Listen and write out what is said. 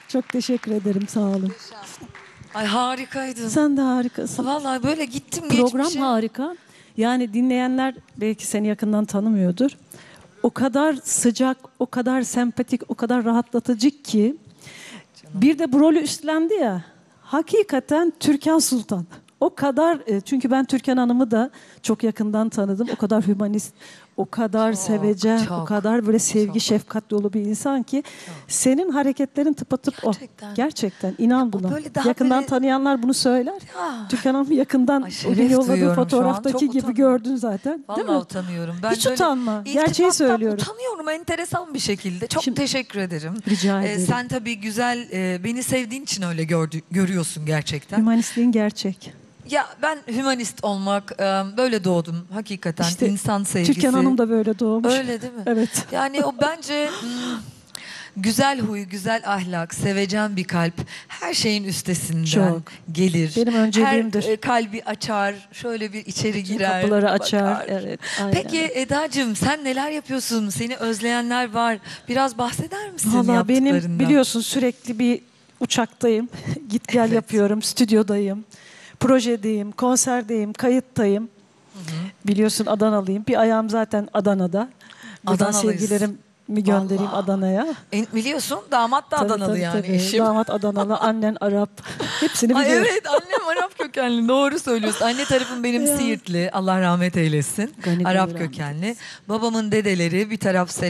Çok teşekkür ederim, sağ olun. Ay harikaydın. Sen de harikasın. Vallahi böyle gittim Program geçmişe. harika. Yani dinleyenler belki seni yakından tanımıyordur. O kadar sıcak, o kadar sempatik, o kadar rahatlatıcı ki. Bir de bu rolü üstlendi ya. Hakikaten Türkan Sultan. O kadar, çünkü ben Türkan Hanım'ı da çok yakından tanıdım. O kadar hümanist, o kadar sevecen, o kadar böyle sevgi, şefkat dolu bir insan ki senin hareketlerin tıpatıp Gerçekten. o. Gerçekten. İnan buna. böyle daha Yakından böyle- tanıyanlar bunu söyler. Ya. Türkan Hanım'ı yakından Ay, o şeref gün yolladığı duyuyorum şu an. fotoğraftaki Çok gibi utanıyorum. gördün zaten. Değil Vallahi mi? utanıyorum. Ben Hiç böyle utanma. Gerçeği iltifattan söylüyorum. utanıyorum enteresan bir şekilde. Çok Şimdi- teşekkür ederim. Rica ederim. Sen tabii güzel, beni sevdiğin için öyle görüyorsun gerçekten. Hümanistliğin gerçek. Ya ben hümanist olmak, böyle doğdum hakikaten. İşte İnsan sevgisi. Türkan Hanım da böyle doğmuş. Öyle değil mi? Evet. Yani o bence güzel huy, güzel ahlak, sevecen bir kalp her şeyin üstesinden Çok. gelir. Benim önceliğimdir. Her kalbi açar, şöyle bir içeri girer. Kapıları açar. bakar. Evet. Aynen. Peki Eda'cığım sen neler yapıyorsun? Seni özleyenler var. Biraz bahseder misin Valla benim yaptıklarından? biliyorsun sürekli bir uçaktayım. Git gel Evet. yapıyorum. Stüdyodayım. Projedeyim. Konserdeyim. Kayıttayım. Biliyorsun Adanalıyım. Bir ayağım zaten Adana'da. Buradan Adanalıyız. sevgilerimi göndereyim Vallahi. Adana'ya. Biliyorsun damat da Tabii, Adanalı tabii, yani tabii. eşim. Damat Adanalı, annen Arap. Hepsini Ay biliyorum. evet annem Arap kökenli doğru söylüyorsun. Anne tarafım benim Ya. Siirtli Allah rahmet eylesin. Gani gani Arap rahmet kökenli. Babamın dedeleri bir taraf